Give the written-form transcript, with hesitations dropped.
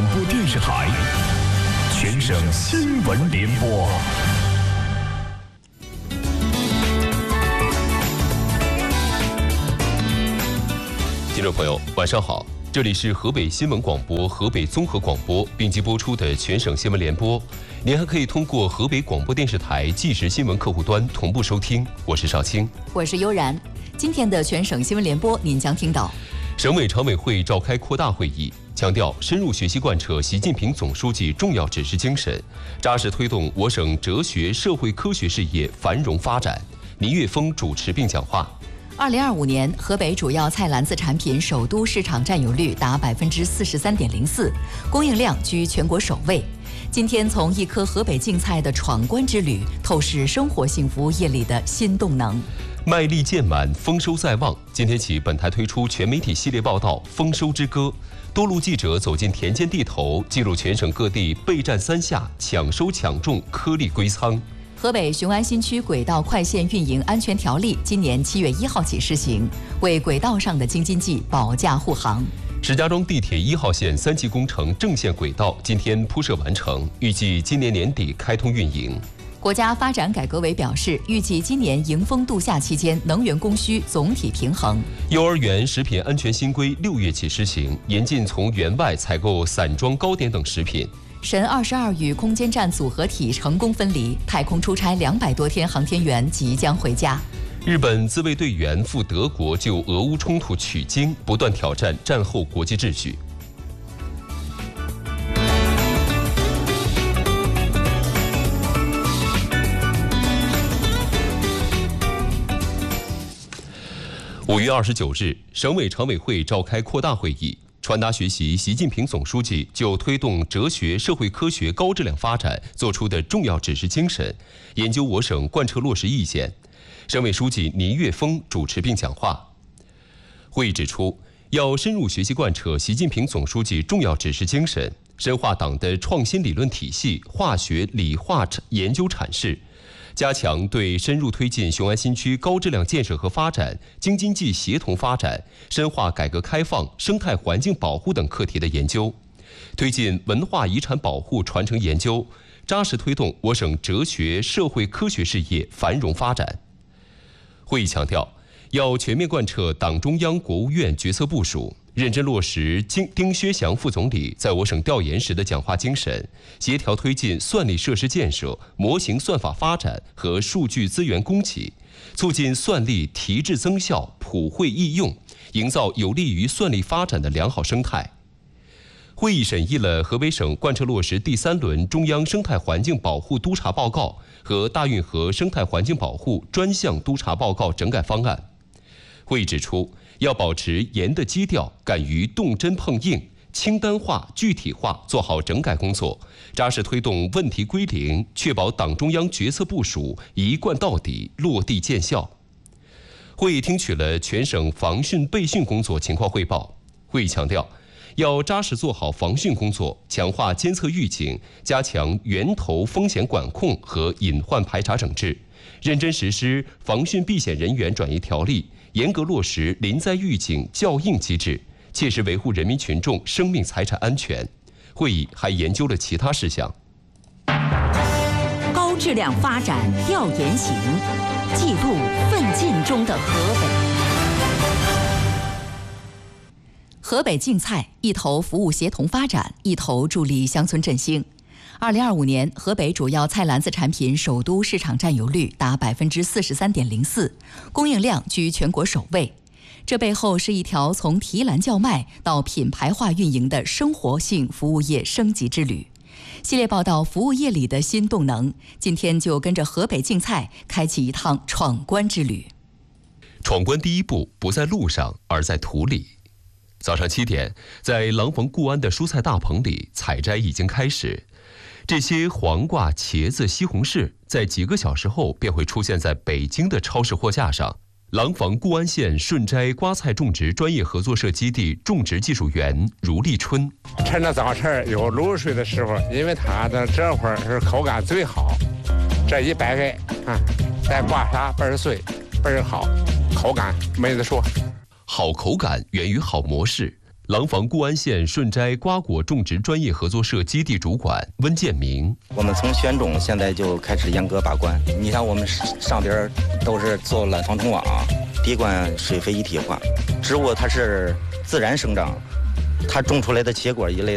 播电视台全省新闻联播。听众朋友，晚上好，这里是河北新闻广播、河北综合广播并机播出的全省新闻联播。您还可以通过河北广播电视台即时新闻客户端同步收听。我是邵青， 我是悠然。今天的全省新闻联播，您将听到： 省委常委会召开扩大会议，强调深入学习贯彻习近平总书记重要指示精神，扎实推动我省哲学社会科学事业繁荣发展。倪岳峰主持并讲话。 2025年，河北主要菜篮子产品首都市场占有率达43.04%，供应量居全国首位。今天从一颗河北竞菜的闯关之旅，透视生活性服务业里的新动能。 麦粒渐满，丰收在望。今天起，本台推出全媒体系列报道《丰收之歌》，多路记者走进田间地头，记录全省各地备战三下、抢收抢种、颗粒归仓。 河北雄安新区轨道快线运营安全条例今年7月1号起施行，为轨道上的京津冀保驾护航。 石家庄地铁1号线3期工程正线轨道今天铺设完成，预计今年年底开通运营。 国家发展改革委表示，预计今年迎风度夏期间能源供需总体平衡。 幼儿园食品安全新规6月起施行，严禁从园外采购散装糕点等食品。 神22与空间站组合体成功分离，太空出差200多天航天员即将回家。 日本自卫队员赴德国就俄乌冲突取经，不断挑战战后国际秩序。5月29日，省委常委会召开扩大会议，传达学习习近平总书记就推动哲学社会科学高质量发展作出的重要指示精神，研究我省贯彻落实意见。省委书记倪岳峰主持并讲话。会议指出，要深入学习贯彻习近平总书记重要指示精神，深化党的创新理论体系化学理化研究阐释，加强对深入推进雄安新区高质量建设和发展、京津冀协同发展、深化改革开放、生态环境保护等课题的研究，推进文化遗产保护传承研究，扎实推动我省哲学社会科学事业繁荣发展。会议强调，要全面贯彻党中央、国务院决策部署，认真落实丁薛祥副总理在我省调研时的讲话精神，协调推进算力设施建设、模型算法发展和数据资源供给，促进算力提质增效、普惠易用，营造有利于算力发展的良好生态。会议审议了河北省贯彻落实第3轮中央生态环境保护督查报告和大运河生态环境保护专项督查报告整改方案。会议指出，要保持严的基调，敢于动真碰硬，清单化、具体化做好整改工作，扎实推动问题归零，确保党中央决策部署一贯到底、落地见效。会议听取了全省防汛备汛工作情况汇报。会议强调，要扎实做好防汛工作，强化监测预警，加强源头风险管控和隐患排查整治，认真实施防汛避险人员转移条例，严格落实临灾预警校应机制，切实维护人民群众生命财产安全。会议还研究了其他事项。 高质量发展调研行，记录奋进中的河北。 河北竞菜一头服务协同发展，一头助力乡村振兴。2025年，河北主要菜篮子产品首都市场占有率达43.04%，供应量居全国首位。这背后是一条从提篮叫卖到品牌化运营的生活性服务业升级之旅。系列报道服务业里的新动能，今天就跟着河北竞菜开启一趟闯关之旅。 闯关第一步不在路上，而在土里。早上7点，在廊坊固安的蔬菜大棚里，采摘已经开始。这些黄瓜、茄子、西红柿，在几个小时后便会出现在北京的超市货架上。廊坊固安县顺摘瓜菜种植专业合作社基地种植技术员如立春， 趁着早晨有露水的时候，因为它的这会儿是口感最好，这一掰开啊，再刮痧倍儿碎，倍儿好，口感没得说。 好口感源于好模式。 廊坊固安县顺斋瓜果种植专业合作社基地主管温建明： 我们从选种现在就开始严格把关。你看我们上边都是做蓝防虫网，滴灌水肥一体化。植物它是自然生长，它种出来的结果一类